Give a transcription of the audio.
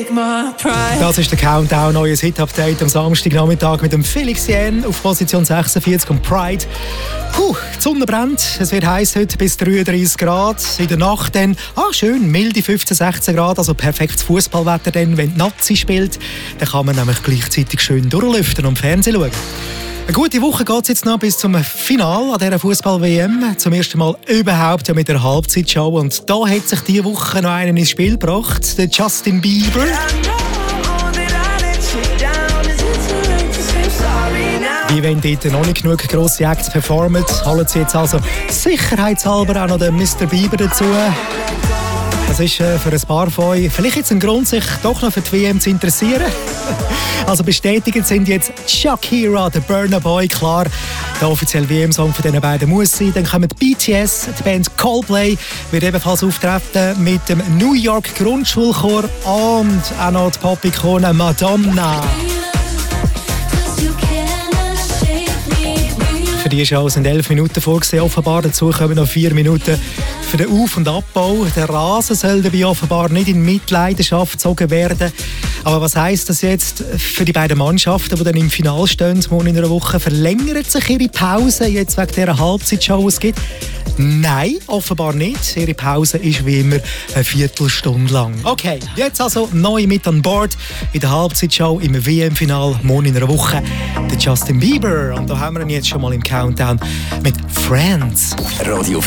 Das ist der Countdown, neues Hit-Update am Samstagnachmittag mit dem Felix Jähn auf Position 46 und Pride. Die Sonne brennt, es wird heiß heute bis 33 Grad. In der Nacht dann, schön, milde 15, 16 Grad, also perfektes Fußballwetter dann, wenn die Nazi spielt. Dann kann man nämlich gleichzeitig schön durchlüften und Fernsehen schauen. Eine gute Woche geht es jetzt noch bis zum Finale an dieser Fußball-WM. Zum ersten Mal überhaupt mit der Halbzeitshow. Und da hat sich diese Woche noch einen ins Spiel gebracht, der Justin Bieber. Wie wenn dort noch nicht genug grosse Acts performen, holen sie jetzt also sicherheitshalber auch noch den Mr. Bieber dazu. Das ist für ein paar von euch vielleicht jetzt ein Grund, sich doch noch für die WM zu interessieren. Also bestätigt sind jetzt Shakira, der Burna Boy, klar. Der offizielle WM-Song von diesen beiden muss sein. Dann kommen die BTS, die Band Coldplay wird ebenfalls auftreten mit dem New York Grundschulchor und auch noch die Pop-Ikone Madonna. Für die Show sind 11 Minuten vorgesehen, offenbar. Dazu kommen noch 4 Minuten für den Auf- und Abbau. Der Rasen soll dabei offenbar nicht in Mitleidenschaft gezogen werden. Aber was heisst das jetzt für die beiden Mannschaften, die dann im Finale stehen, morgen in einer Woche? Verlängert sich ihre Pause jetzt wegen dieser Halbzeitshow, es gibt? Nein, offenbar nicht. Ihre Pause ist wie immer eine Viertelstunde lang. Okay, jetzt also neu mit an Bord in der Halbzeitshow im WM-Final morgen in einer Woche. Der Justin Bieber. Und da haben wir ihn jetzt schon mal im Countdown mit Friends. Radio